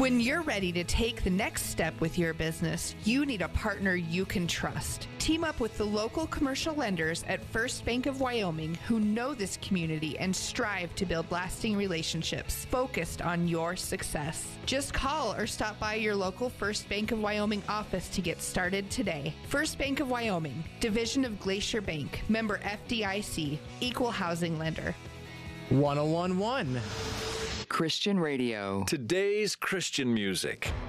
When you're ready to take the next step with your business, you need a partner you can trust. Team up with the local commercial lenders at First Bank of Wyoming who know this community and strive to build lasting relationships focused on your success. Just call or stop by your local First Bank of Wyoming office to get started today. First Bank of Wyoming, division of Glacier Bank, member FDIC, equal housing lender. 1011 Christian Radio. Today's Christian music.